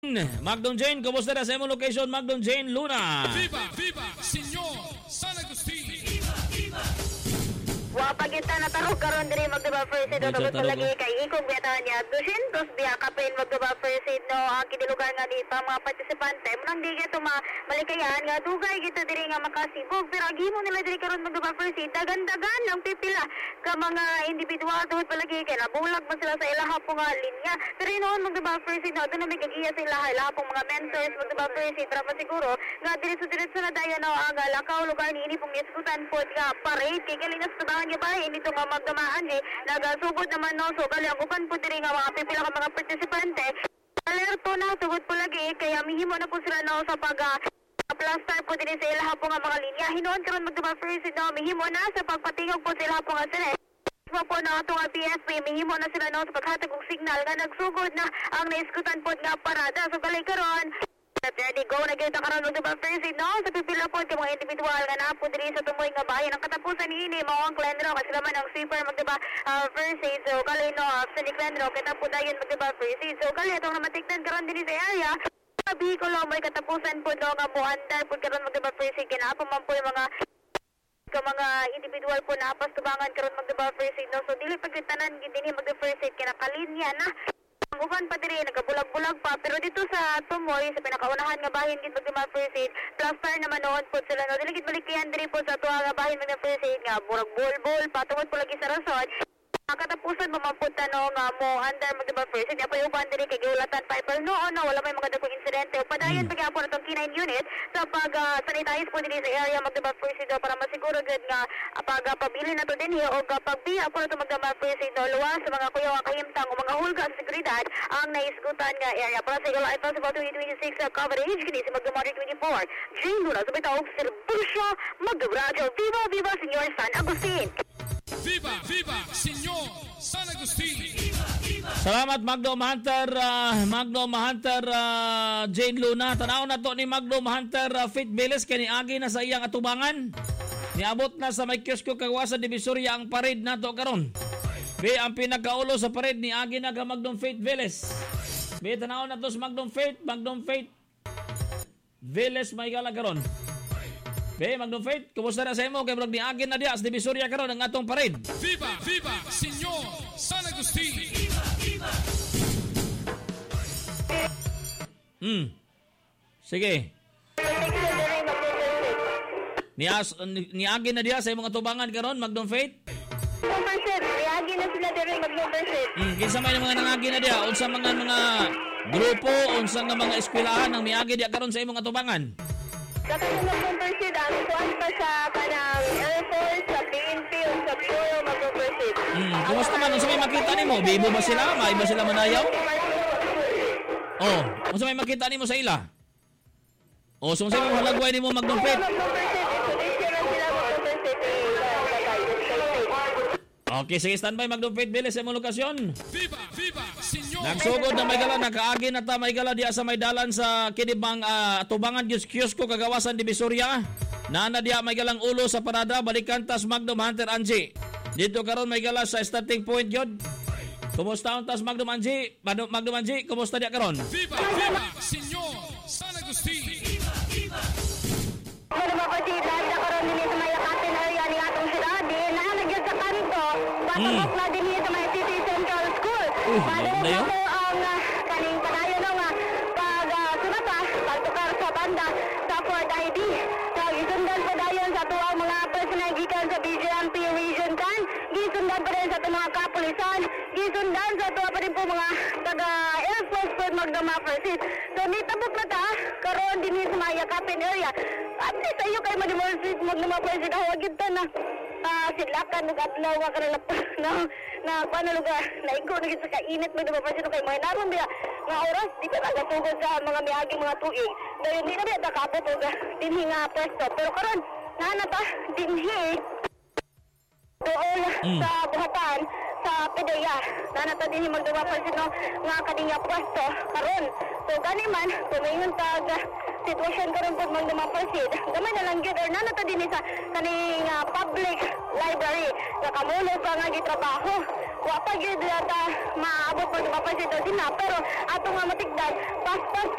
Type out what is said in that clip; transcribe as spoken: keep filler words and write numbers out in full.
Magdong Jane, kumusta na sa imong location, Magdong Jane Luna? Viva, viva, Senyor San Agustin. Viva, viva. Wapagita na tarong karon diri magdaba first aid Medyo tapos tarong, lagi oh. kay ikog biyatahan niya two biya kapin magdaba first aid no ang kinilugar nga di pa mga partisipante munang di gito ma malikayan nga dugay gito diri nga makasibog pero agimo nila diri karon magdaba first aid dagan-dagan ang pipila ka mga individual tungod palagi kay nabulag man sila sa ilaha po nga linya pero noon magdaba first aid no doon na may kagiya sa ilaha ilaha po mga mentors magdaba first aid para siguro nga diretso-diretso na dayon no ang lakaw lugar ni ini pong iskutan po nga parade kay kalinas sa nga ba ini to nga magdamaan di nagasugod naman no so gali ang upan po diri nga mga pipila ka mga partisipante alerto na tugod po lagi kaya mihimo na po sila no sa pag uh, plaster po diri sa ilaha po nga mga linya hinuon karon magdaba first no mihimo na sa pagpatingog po sa ilaha po nga sila po na ito nga P S P mihimo na sila no sa paghatag og signal nga nagsugod na ang naiskutan po nga parada so gali karon ready go na kita karon ng diba first aid no sa pipila po yung mga individual nga na po diri sa tumoy nga bayan ang katapusan niini mao ang Clenro kasi naman ang sweeper magdiba uh, first aid so kali no after ni Clenro kita po dayon magdiba first aid so kali itong namatiktan karon diri sa area sa Bicol may katapusan po no nga buandar po karon magdiba first aid kinapa man po yung mga ka mga individual po na pastubangan karon magdiba first aid no so dili pagkitanan gid dinhi magdiba first aid kinakalinya na ang uban pa diri nagabulag-bulag pa pero dito sa Tumoy sa pinakaunahan nga bahin gid magduma first aid plaster naman noon po sila no dili gid balikian diri po sa tuwa nga bahin magduma first aid nga burag bol-bol patungod po lagi sa rason ang katapusan mamampunta no nga mo under magduma first aid apoy uban diri kay giulatan pa pero no no wala may mga dagkong insidente o padayon hmm. pagyapon atong K nine unit sa pag uh, sanitize po diri sa area magduma first aid para masiguro gid nga uh, pag uh, pabili na to dinhi o uh, pagbiya po nato magduma first aid no luwas sa mga kuyaw nga kahimtang o mga hulga sa seguridad ang naisgutan nga area para sa Igala Festival twenty twenty-six uh, coverage kini si Magduma twenty-four Jane Luna sa bitawag serbisyo Magduma Radio Viva Viva Senyor San Agustin. Viva, viva, Senyor San Agustin. Viva, viva. Salamat Magdom Hunter, uh, Magdom Hunter uh, Jane Luna. Tanaw na to ni Magdom Hunter uh, Fit Biles kani agi na sa iyang atubangan. Niabot na sa may kiosco Kawasan Divisoria ang parade nato karon. Be ang pinakaulo sa parade ni agi na ka Magdom Faith Viles. Be tanaw na to sa Magdom Faith, Magdom Faith Viles may gala karon. Be Magdom Faith, kumusta na sa imo kay ni agi na dia sa Divisoria karon ang atong parade. Viva, viva, Senyor San Agustin. Viva, viva. Hmm. Sige. Nias ni agi na dia sa imong atubangan karon Magdom Faith. Percent reagi na sila diri magduma first aid Hmm, kinsa may mga nangagi na dia unsa mga mga grupo unsa nga mga eskwelahan ang miagi dia karon sa imong atubangan? sa kanang magduma first aid ang kuan pa sa kanang Air Force sa P N P o sa Bureau magduma first aid. Hmm, kumusta man unsa may makita nimo? Bibo ba sila? May ba sila manayaw? Oh, unsa may makita nimo sa ila? Oh, so unsa may halagway nimo Magdom Faith? Okay, sige, standby Magdom Faith Biles sa imong lokasyon. Viva, viva, Senyor. Nagsugod na may gala, nakaagi na ta may gala diya sa may dalan sa kinibang uh, tubangan Diyos Kiosko Kagawasan Divisoria. Nana diya may galang ulo sa parada, balikan tas Magdom Hunter Angie. Dito karon may gala sa starting point yun. Kumusta ang tas Magdom Angie? Magdom, Magdom Angie, kumusta diya karon? Viva, viva, Senyor San Agustin. Viva, viva. Pero mapagid lahat na karon din sa may Katin area ni atong siyudad din nalagyan sa kanto patapos na din sa may City Central School. Padung na yun? ako ang uh, kaning padayon nga pag uh, sunata pagtukar sa banda sa Fort I D. So gisundan pa dayon sa tuwang mga personal gikan sa B J M P Region ten, gisundan pa rin sa tuwang mga kapulisan, gisundan sa tuwa pa rin po mga taga Air Force po Magduma first aid. So nitabok na ta karon din sa may Yakapin area. At least ayo kay mag-emergency Magduma first aid hawag kita na uh, silakan ug adlaw nga kana na na paano lugar na igo na sa kainit Magduma first aid kay may naron biya nga oras di pa nagatugod sa mga miaging mga tuig. Dayon di na biya takapot og dinhi nga pwesto pero karon nana ta dinhi doon Mm. sa buhatan sa Pedaya nana ta dinhi Magduma first aid no nga kaniya pwesto karon so gani man tumingon tag sitwasyon karon pud Magduma first aid gamay na lang gyud or nana ta dinhi sa kaning uh, public library nga kamulo pa nga gitrabaho wa pa gyud ta maabot Magduma first aid din na pero ato nga matigdan pas-pas